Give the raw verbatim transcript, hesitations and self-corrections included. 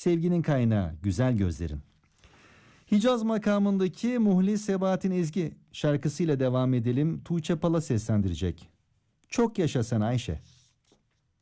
sevginin kaynağı, güzel gözlerin. Hicaz makamındaki Muhlis Sebahattin Ezgi şarkısıyla devam edelim. Tuğçe Pala seslendirecek. Çok yaşa sen Ayşe.